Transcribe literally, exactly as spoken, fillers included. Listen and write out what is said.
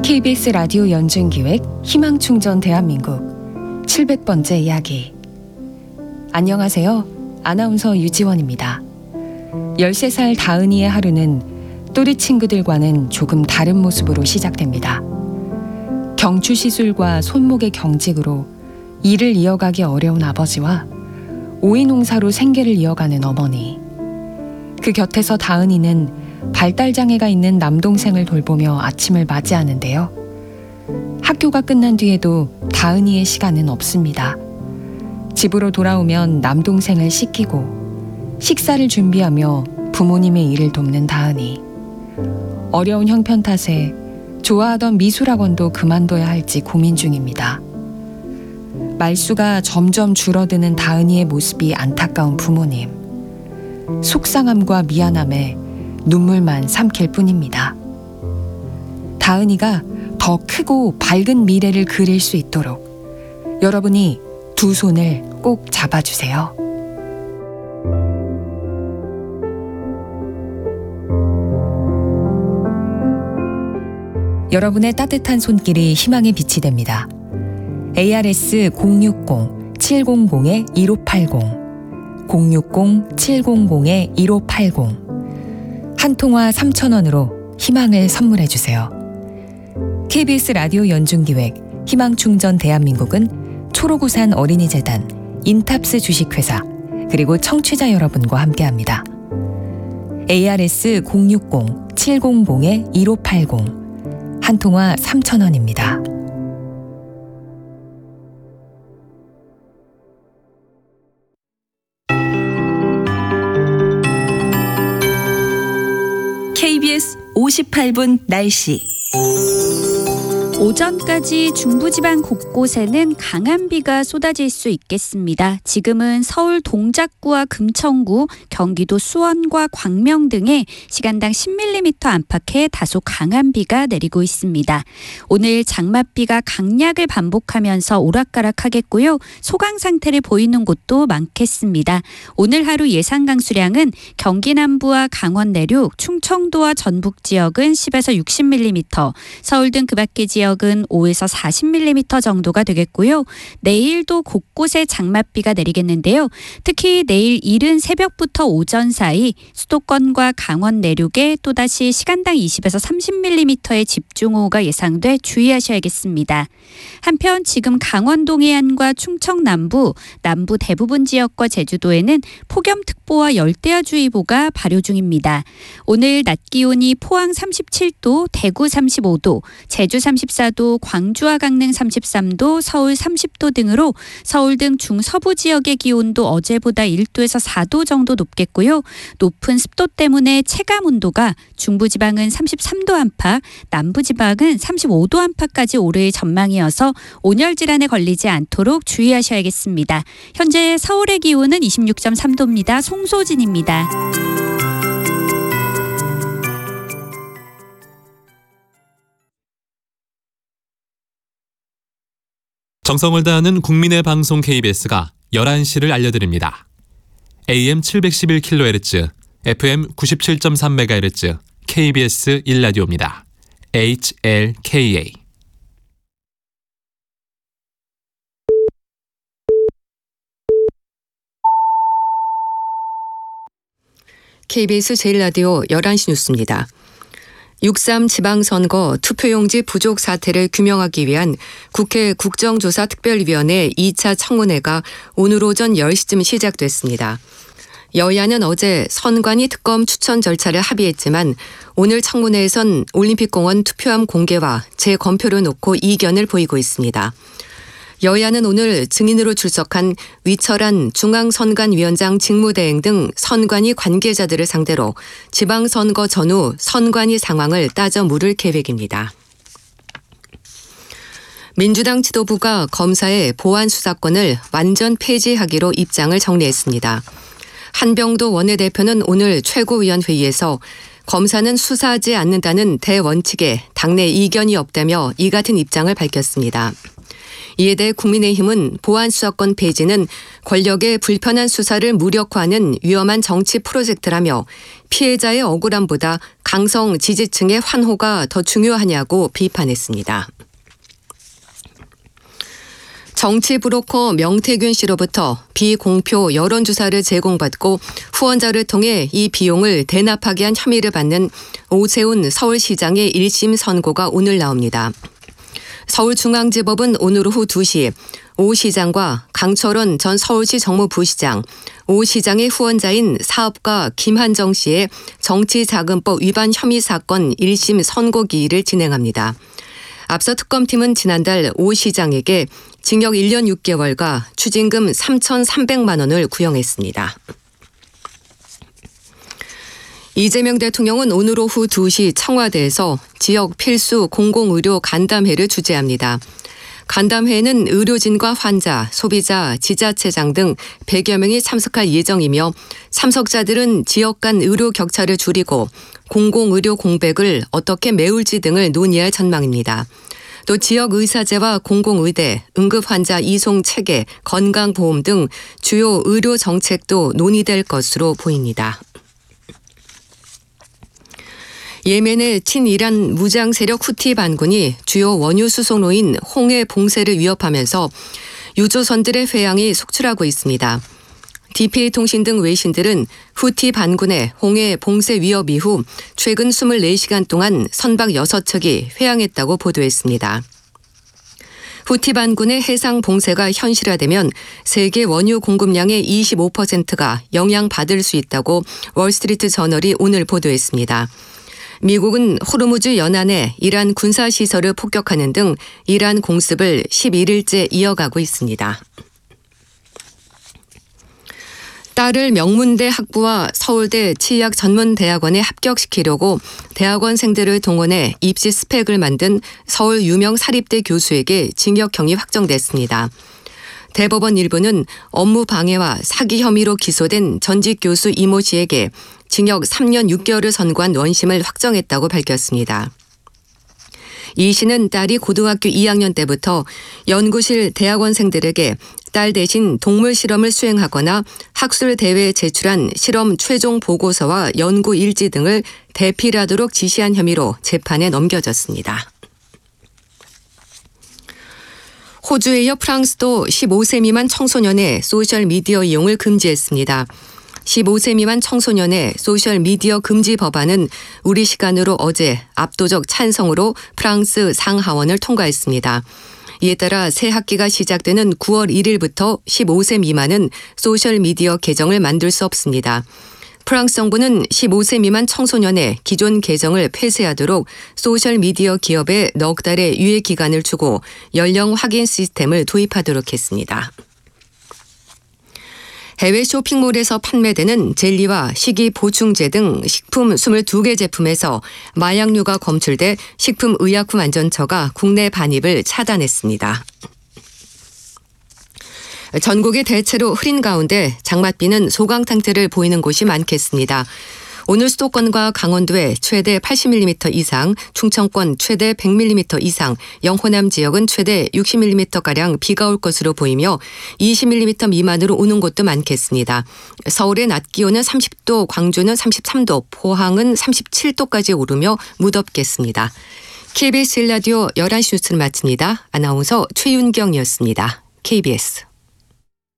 케이비에스 라디오 연중기획 희망충전 대한민국 칠백 번째 이야기. 안녕하세요. 아나운서 유지원입니다. 열세 살 다은이의 하루는 또래 친구들과는 조금 다른 모습으로 시작됩니다. 경추 시술과 손목의 경직으로 일을 이어가기 어려운 아버지와 오이 농사로 생계를 이어가는 어머니. 그 곁에서 다은이는 발달장애가 있는 남동생을 돌보며 아침을 맞이하는데요. 학교가 끝난 뒤에도 다은이의 시간은 없습니다. 집으로 돌아오면 남동생을 씻기고 식사를 준비하며 부모님의 일을 돕는 다은이. 어려운 형편 탓에 좋아하던 미술학원도 그만둬야 할지 고민 중입니다. 말수가 점점 줄어드는 다은이의 모습이 안타까운 부모님. 속상함과 미안함에 눈물만 삼킬 뿐입니다. 다은이가 더 크고 밝은 미래를 그릴 수 있도록 여러분이 두 손을 꼭 잡아주세요. 여러분의 따뜻한 손길이 희망의 빛이 됩니다. 에이아르에스 공육공 칠공공 일오팔공 공육공 칠공공 일오팔공 한 통화 삼천 원으로 희망을 선물해 주세요. 케이비에스 라디오 연중기획 희망충전 대한민국은 초록우산 어린이재단, 인탑스 주식회사, 그리고 청취자 여러분과 함께합니다. 에이아르에스 공육공 칠공공 일오팔공 한 통화 삼천 원입니다. 케이비에스 오십팔 분 날씨. 오전까지 중부지방 곳곳에는 강한 비가 쏟아질 수 있겠습니다. 지금은 서울 동작구와 금천구, 경기도 수원과 광명 등에 시간당 십 밀리미터 안팎의 다소 강한 비가 내리고 있습니다. 오늘 장맛비가 강약을 반복하면서 오락가락하겠고요. 소강 상태를 보이는 곳도 많겠습니다. 오늘 하루 예상 강수량은 경기 남부와 강원 내륙, 충청도와 전북 지역은 십에서 육십 밀리미터, 서울 등 그 밖의 지역 지역은 오에서 사십 밀리미터 정도가 되겠고요. 내일도 곳곳에 장맛비가 내리겠는데요. 특히 내일 이른 새벽부터 오전 사이 수도권과 강원 내륙에 또다시 시간당 이십에서 삼십 밀리미터의 집중호우가 예상돼 주의하셔야겠습니다. 한편 지금 강원 동해안과 충청 남부, 남부 대부분 지역과 제주도에는 폭염특보와 열대야주의보가 발효 중입니다. 오늘 낮 기온이 포항 삼십칠 도, 대구 삼십오 도, 제주 삼십사 도, 광주와 강릉 삼십삼 도, 서울 삼십 도 등으로 서울 등 중서부 지역의 기온도 어제보다 일 도에서 사 도 정도 높겠고요. 높은 습도 때문에 체감 온도가 중부지방은 삼십삼 도 안팎, 남부지방은 삼십오 도 안팎까지 오를 전망이어서 온열 질환에 걸리지 않도록 주의하셔야겠습니다. 현재 서울의 기온은 이십육 점 삼 도입니다. 송소진입니다. 정성을 다하는 국민의 방송 케이비에스가 열한 시를 알려드립니다. 에이엠 칠백십일 킬로헤르츠, 에프엠 구십칠 점 삼 메가헤르츠, 케이비에스 일 라디오입니다. 에이치엘케이에이. 케이비에스 제일 라디오 열한 시 뉴스입니다. 육삼 지방선거 투표용지 부족 사태를 규명하기 위한 국회 국정조사 특별위원회 이 차 청문회가 오늘 오전 열 시쯤 시작됐습니다. 여야는 어제 선관위 특검 추천 절차를 합의했지만 오늘 청문회에선 올림픽공원 투표함 공개와 재검표를 놓고 이견을 보이고 있습니다. 여야는 오늘 증인으로 출석한 위철한 중앙선관위원장 직무대행 등 선관위 관계자들을 상대로 지방선거 전후 선관위 상황을 따져 물을 계획입니다. 민주당 지도부가 검사의 보안 수사권을 완전 폐지하기로 입장을 정리했습니다. 한병도 원내대표는 오늘 최고위원회의에서 검사는 수사하지 않는다는 대원칙에 당내 이견이 없다며 이 같은 입장을 밝혔습니다. 이에 대해 국민의힘은 보안수사권 폐지는 권력의 불편한 수사를 무력화하는 위험한 정치 프로젝트라며 피해자의 억울함보다 강성 지지층의 환호가 더 중요하냐고 비판했습니다. 정치 브로커 명태균 씨로부터 비공표 여론조사를 제공받고 후원자를 통해 이 비용을 대납하게 한 혐의를 받는 오세훈 서울시장의 일 심 선고가 오늘 나옵니다. 서울중앙지법은 오늘 오후 두 시 오 시장과 강철원 전 서울시 정무부시장, 오 시장의 후원자인 사업가 김한정 씨의 정치자금법 위반 혐의 사건 일 심 선고 기일을 진행합니다. 앞서 특검팀은 지난달 오 시장에게 징역 일 년 육 개월과 추징금 삼천삼백만 원을 구형했습니다. 이재명 대통령은 오늘 오후 두 시 청와대에서 지역 필수 공공의료 간담회를 주재합니다. 간담회에는 의료진과 환자, 소비자, 지자체장 등 백여 명이 참석할 예정이며 참석자들은 지역 간 의료 격차를 줄이고 공공의료 공백을 어떻게 메울지 등을 논의할 전망입니다. 또 지역 의사제와 공공의대, 응급환자 이송 체계, 건강보험 등 주요 의료 정책도 논의될 것으로 보입니다. 예멘의 친이란 무장 세력 후티 반군이 주요 원유 수송로인 홍해 봉쇄를 위협하면서 유조선들의 회항이 속출하고 있습니다. 디피에이통신 등 외신들은 후티 반군의 홍해 봉쇄 위협 이후 최근 이십사 시간 동안 선박 여섯 척이 회항했다고 보도했습니다. 후티 반군의 해상 봉쇄가 현실화되면 세계 원유 공급량의 이십오 퍼센트가 영향받을 수 있다고 월스트리트 저널이 오늘 보도했습니다. 미국은 호르무즈 연안에 이란 군사시설을 폭격하는 등 이란 공습을 십일 일째 이어가고 있습니다. 딸을 명문대 학부와 서울대 치의학전문대학원에 합격시키려고 대학원생들을 동원해 입시 스펙을 만든 서울 유명 사립대 교수에게 징역형이 확정됐습니다. 대법원 일부는 업무 방해와 사기 혐의로 기소된 전직 교수 이모 씨에게 징역 삼 년 육 개월을 선고한 원심을 확정했다고 밝혔습니다. 이 씨는 딸이 고등학교 이 학년 때부터 연구실 대학원생들에게 딸 대신 동물 실험을 수행하거나 학술 대회에 제출한 실험 최종 보고서와 연구 일지 등을 대필하도록 지시한 혐의로 재판에 넘겨졌습니다. 호주에 이어 프랑스도 십오 세 미만 청소년의 소셜미디어 이용을 금지했습니다. 십오 세 미만 청소년의 소셜미디어 금지 법안은 우리 시간으로 어제 압도적 찬성으로 프랑스 상하원을 통과했습니다. 이에 따라 새 학기가 시작되는 구월 일일부터 십오 세 미만은 소셜미디어 계정을 만들 수 없습니다. 프랑스 정부는 십오 세 미만 청소년의 기존 계정을 폐쇄하도록 소셜미디어 기업에 넉 달의 유예 기간을 주고 연령 확인 시스템을 도입하도록 했습니다. 해외 쇼핑몰에서 판매되는 젤리와 식이 보충제 등 식품 이십이 개 제품에서 마약류가 검출돼 식품의약품안전처가 국내 반입을 차단했습니다. 전국이 대체로 흐린 가운데 장맛비는 소강 상태를 보이는 곳이 많겠습니다. 오늘 수도권과 강원도에 최대 팔십 밀리미터 이상, 충청권 최대 백 밀리미터 이상, 영호남 지역은 최대 육십 밀리미터가량 비가 올 것으로 보이며 이십 밀리미터 미만으로 오는 곳도 많겠습니다. 서울의 낮 기온은 삼십 도, 광주는 삼십삼 도, 포항은 삼십칠 도까지 오르며 무덥겠습니다. 케이비에스 일 라디오 열한 시 뉴스를 마칩니다. 아나운서 최윤경이었습니다. 케이비에스